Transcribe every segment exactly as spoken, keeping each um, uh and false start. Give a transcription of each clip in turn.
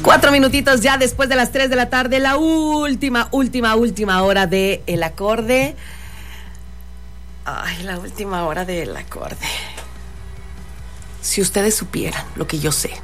Cuatro minutitos ya después de las tres de la tarde, la última, última, última hora de El Acorde. Ay, la última hora del Acorde. Si ustedes supieran lo que yo sé,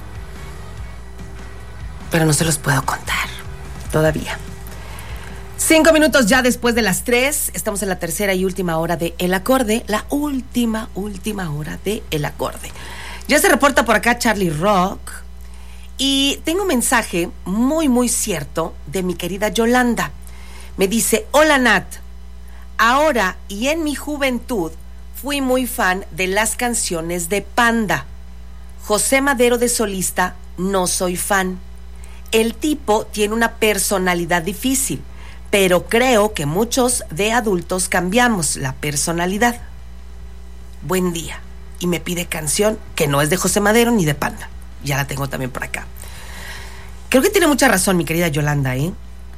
pero no se los puedo contar todavía. Cinco minutos ya después de las tres, estamos en la tercera y última hora de El Acorde, la última, última hora de El Acorde. Ya se reporta por acá Charlie Rock y tengo un mensaje muy, muy cierto de mi querida Yolanda. Me dice: hola Nat, ahora y en mi juventud fui muy fan de las canciones de Panda. José Madero de solista no soy fan. El tipo tiene una personalidad difícil, pero creo que muchos de adultos cambiamos la personalidad. Buen día. Y me pide canción que no es de José Madero ni de Panda. Ya la tengo también por acá. Creo que tiene mucha razón mi querida Yolanda, ¿eh?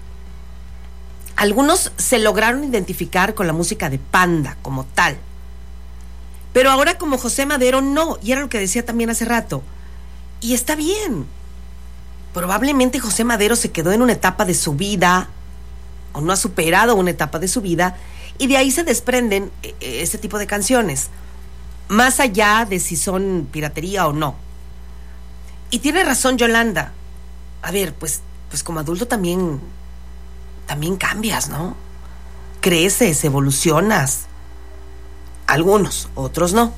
Algunos se lograron identificar con la música de Panda como tal, pero ahora como José Madero no, y era lo que decía también hace rato. Y está bien. Probablemente José Madero se quedó en una etapa de su vida, o no ha superado una etapa de su vida, y de ahí se desprenden ese tipo de canciones, más allá de si son piratería o no. Y tiene razón Yolanda. A ver, pues, pues como adulto también, también cambias, ¿no? Creces, evolucionas. Algunos, otros no.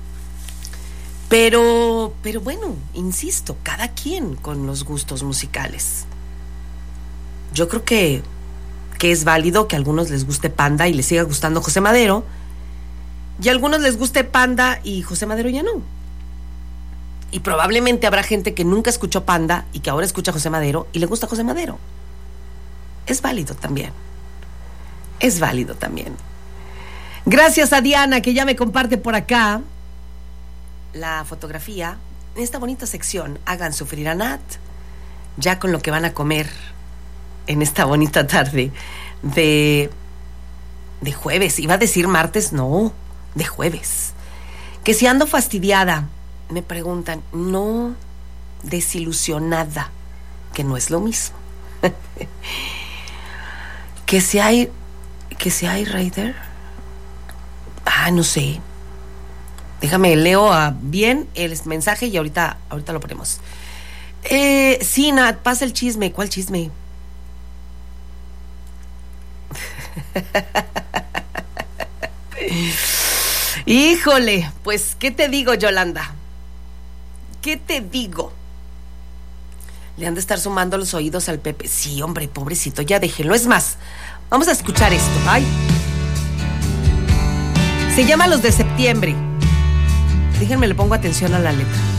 Pero, pero bueno, insisto, cada quien con los gustos musicales. Yo creo que, que es válido que a algunos les guste Panda y les siga gustando José Madero, y a algunos les guste Panda y José Madero ya no. Y probablemente habrá gente que nunca escuchó Panda y que ahora escucha José Madero y le gusta José Madero. Es válido también. Es válido también. Gracias a Diana, que ya me comparte por acá la fotografía en esta bonita sección. Hagan sufrir a Nat, ya con lo que van a comer en esta bonita tarde de, de jueves. Iba a decir martes, no, de jueves. Que si ando fastidiada, me preguntan. No, desilusionada, que no es lo mismo. Que si hay, que si hay Raider. Ah, no sé. Déjame, leo a bien el mensaje y ahorita, ahorita lo ponemos. Eh, sí, Nat, pasa el chisme. ¿Cuál chisme? Híjole, pues, ¿qué te digo, Yolanda? ¿Qué te digo? Le han de estar sumando los oídos al Pepe. Sí, hombre, pobrecito, ya déjenlo. Es más, vamos a escuchar esto. Ay. Se llama Los de Septiembre. Déjenme, le pongo atención a la letra.